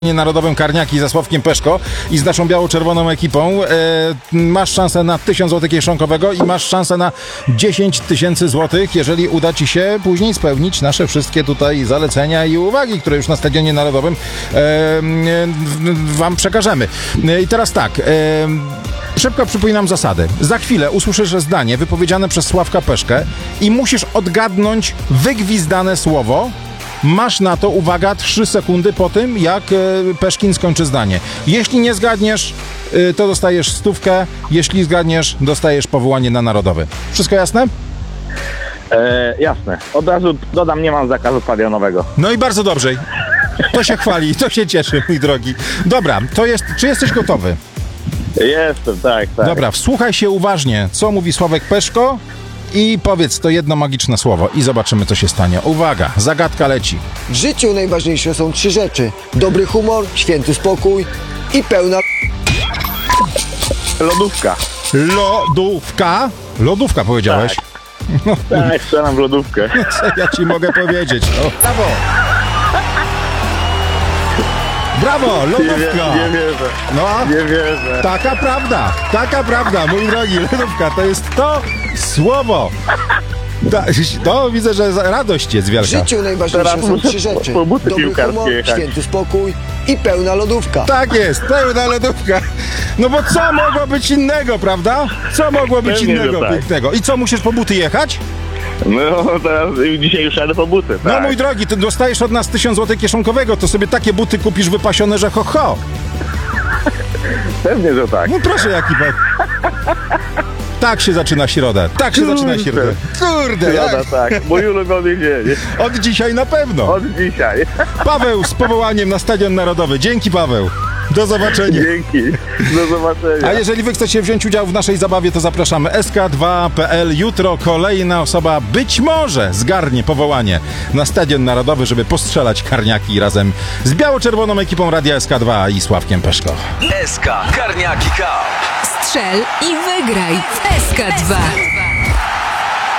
Narodowym Karniaki ze Sławkiem Peszko i z naszą biało-czerwoną ekipą. Masz szansę na 1000 zł kieszonkowego i masz szansę na 10 000 złotych, jeżeli uda ci się później spełnić nasze wszystkie tutaj zalecenia i uwagi, które już na Stadionie Narodowym wam przekażemy. I teraz tak, szybko przypominam zasady. Za chwilę usłyszysz zdanie wypowiedziane przez Sławka Peszkę i musisz odgadnąć wygwizdane słowo. Masz na to, uwaga, 3 sekundy po tym, jak Peszkin skończy zdanie. Jeśli nie zgadniesz, to dostajesz 100. Jeśli zgadniesz, dostajesz powołanie na narodowy. Wszystko jasne? Jasne. Od razu dodam, nie mam zakazu stadionowego. No i bardzo dobrze. To się chwali, to się cieszy, mój drogi. Dobra, czy jesteś gotowy? Jestem, tak. Dobra, wsłuchaj się uważnie, co mówi Sławek Peszko i powiedz to jedno magiczne słowo i zobaczymy, co się stanie. Uwaga, zagadka leci. W życiu najważniejsze są 3 rzeczy. Dobry humor, święty spokój i pełna... Lodówka. Lodówka? Lodówka powiedziałeś? Tak, strzelam w lodówkę. Co ja ci mogę powiedzieć? No, brawo! Brawo, lodówka! Nie wierzę. No, Nie wierzę. taka prawda, mój drogi, lodówka to jest to słowo. To widzę, że radość jest W wielka. życiu najważniejsze Teraz są muszę 3 rzeczy. po buty Dobry piłkarskie humor, jechać. święty spokój i pełna lodówka. Tak jest, pełna lodówka. No bo co mogło być innego, prawda? Co mogło być Pewnie, że innego tak. pięknego? I co, musisz po buty jechać? No teraz dzisiaj już jadę po buty, tak. No mój drogi, ty dostajesz od nas 1000 zł kieszonkowego, to sobie takie buty kupisz wypasione, że ho, ho. Pewnie, że tak. No proszę, jaki pan. Tak się zaczyna środę. Tak się zaczyna środę. Kurde, Środa, jak? tak. Mój ulubiony dzień. Od dzisiaj na pewno. Od dzisiaj. Paweł z powołaniem na Stadion Narodowy. Dzięki, Paweł. Do zobaczenia. Dzięki. Do zobaczenia. A jeżeli wy chcecie wziąć udział w naszej zabawie, to zapraszamy sk2.pl. Jutro kolejna osoba być może zgarnie powołanie na Stadion Narodowy, żeby postrzelać karniaki razem z biało-czerwoną ekipą Radia SK2 i Sławkiem Peszko. SK Karniaki Cup. Strzel i wygraj w SK2.